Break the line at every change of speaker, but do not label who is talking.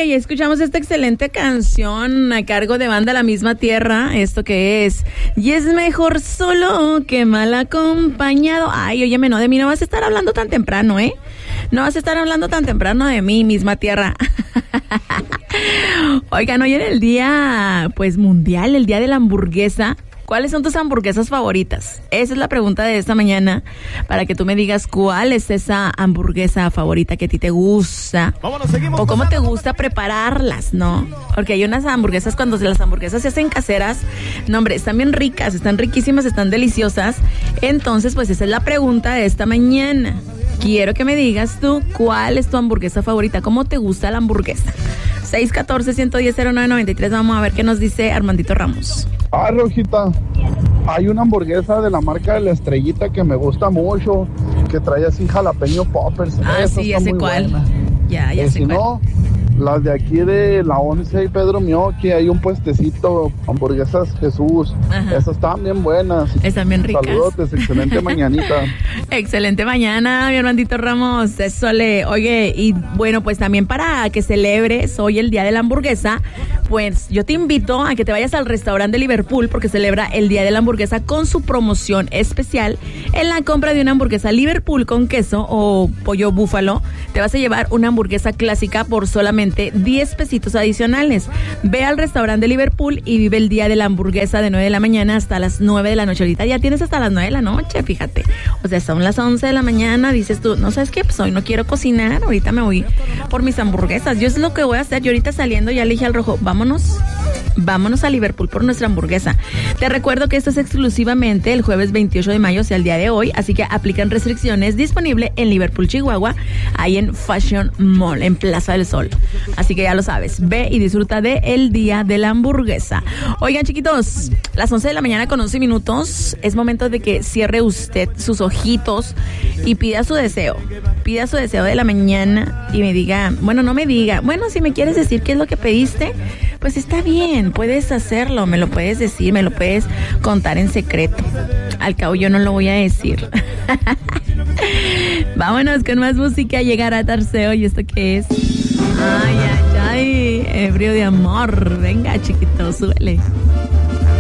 ya escuchamos esta excelente canción a cargo de banda La Misma Tierra. ¿Esto qué es? Y es mejor solo que mal acompañado. Ay, óyeme, no, de mí no vas a estar hablando tan temprano, ¿eh? No vas a estar hablando tan temprano de mí, Misma Tierra. Oigan, hoy era el día, pues, mundial, el día de la hamburguesa. ¿Cuáles son tus hamburguesas favoritas? Esa es la pregunta de esta mañana, para que tú me digas cuál es esa hamburguesa favorita que a ti te gusta. O cómo te gusta prepararlas, ¿no? Porque hay unas hamburguesas, cuando las hamburguesas se hacen caseras, no, hombre, están bien ricas, están riquísimas, están deliciosas. Entonces, pues esa es la pregunta de esta mañana. Quiero que me digas tú cuál es tu hamburguesa favorita, cómo te gusta la hamburguesa. 614-110-0993, vamos a ver qué nos dice Armandito Ramos.
Ah, Rojita, hay una hamburguesa de la marca de La Estrellita que me gusta mucho, que trae así jalapeño poppers.
Ah, esa sí, ya sé cuál. Buena. Ya sé
si
cuál.
No, las de aquí de la 11 y Pedro Mioqui, hay un puestecito, hamburguesas Jesús. Ajá. Esas están bien buenas.
Están bien ricas.
Saludos, excelente mañanita.
Excelente mañana, mi hermanito Ramos. Eso oye, y bueno, pues también para que celebres hoy el Día de la Hamburguesa, pues yo te invito a que te vayas al restaurante de Liverpool, porque celebra el Día de la Hamburguesa con su promoción especial. En la compra de una hamburguesa Liverpool con queso o pollo búfalo, te vas a llevar una hamburguesa clásica por solamente 10 pesitos adicionales. Ve al restaurante de Liverpool y vive el Día de la Hamburguesa de 9 de la mañana hasta las 9 de la noche. Ahorita ya tienes hasta las 9 de la noche, fíjate. O sea, son las 11 de la mañana, dices tú, no sabes qué, pues hoy no quiero cocinar, ahorita me voy por mis hamburguesas. Yo es lo que voy a hacer. Yo ahorita saliendo ya le dije al Rojo, vámonos a Liverpool por nuestra hamburguesa. Te recuerdo que esto es exclusivamente el jueves 28 de mayo, o sea, el día de hoy, así que aplican restricciones. Disponible en Liverpool, Chihuahua, ahí en Fashion Mall, en Plaza del Sol. Así que ya lo sabes, ve y disfruta de el Día de la Hamburguesa. Oigan, chiquitos, las 11 de la mañana con 11 minutos, es momento de que cierre usted sus ojitos y pida su deseo. Pida su deseo de la mañana y me diga, no me diga, si me quieres decir qué es lo que pediste, pues está bien, puedes hacerlo, me lo puedes decir, me lo puedes contar en secreto. Al cabo yo no lo voy a decir. Vámonos con más música, llegará Tarseo. ¿Y esto qué es? Ay, ebrio de amor. Venga, chiquito, súbele.